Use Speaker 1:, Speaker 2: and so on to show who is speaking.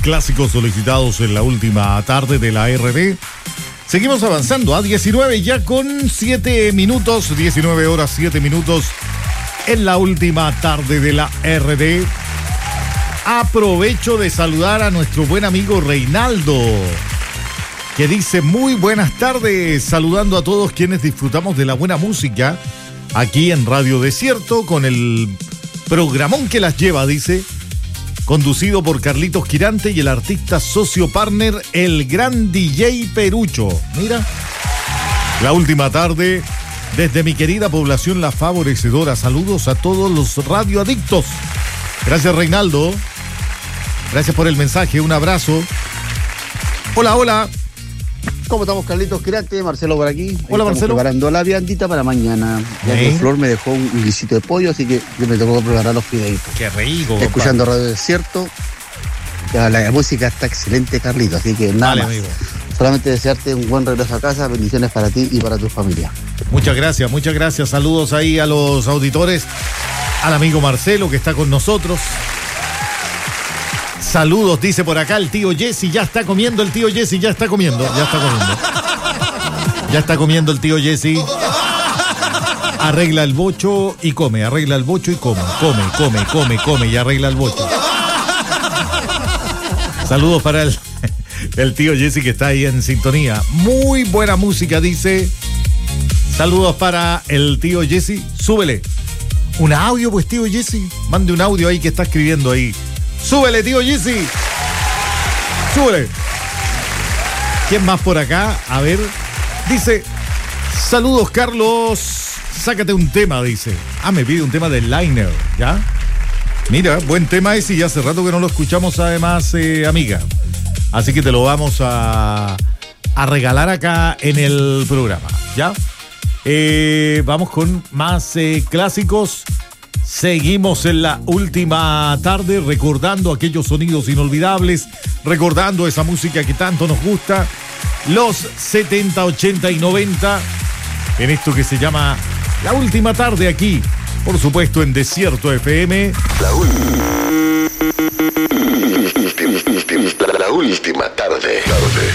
Speaker 1: clásicos solicitados en la última tarde de la RD. Seguimos avanzando a 19 ya con 7 minutos, 19 horas 7 minutos en la última tarde de la RD. Aprovecho de saludar a nuestro buen amigo Reinaldo, que dice muy buenas tardes, saludando a todos quienes disfrutamos de la buena música aquí en Radio Desierto con el programón que las lleva, dice, conducido por Carlitos Quirante y el artista socio partner, el gran DJ Perucho. Mira, la última tarde desde mi querida población La Favorecedora. Saludos a todos los radioadictos. Gracias, Reinaldo. Gracias por el mensaje, un abrazo. Hola, hola.
Speaker 2: ¿Cómo estamos, Carlitos Quirante? Marcelo por aquí.
Speaker 1: Hola, Marcelo.
Speaker 2: Preparando la viandita para mañana. Ya que Flor me dejó un guisito de pollo, así que yo me tengo que preparar los fideitos.
Speaker 1: Qué rico.
Speaker 2: Escuchando Radio Desierto. La música está excelente, Carlitos, así que nada más. Amigo. Solamente desearte un buen regreso a casa, bendiciones para ti y para tu familia.
Speaker 1: Muchas gracias, muchas gracias. Saludos ahí a los auditores, al amigo Marcelo que está con nosotros. Saludos, dice por acá el tío Jesse, ya está comiendo el tío Jesse, ya está comiendo. Ya está comiendo el tío Jesse. Arregla el bocho y come, arregla el bocho y come y arregla el bocho. Saludos para el tío Jesse que está ahí en sintonía. Muy buena música, dice. Saludos para el tío Jesse. Súbele un audio, pues, tío Jesse. Mande un audio ahí que está escribiendo ahí. Súbele, tío Jesse. Súbele. ¿Quién más por acá? A ver. Dice, saludos, Carlos. Sácate un tema, dice. Me pide un tema de Liner, ¿ya? Mira, buen tema ese y hace rato que no lo escuchamos además, amiga. Así que te lo vamos a regalar acá en el programa, ¿ya? Vamos con más clásicos. Seguimos en la última tarde recordando aquellos sonidos inolvidables, recordando esa música que tanto nos gusta, los 70, 80 y 90, en esto que se llama La Última Tarde aquí, por supuesto en Desierto FM.
Speaker 3: La última tarde.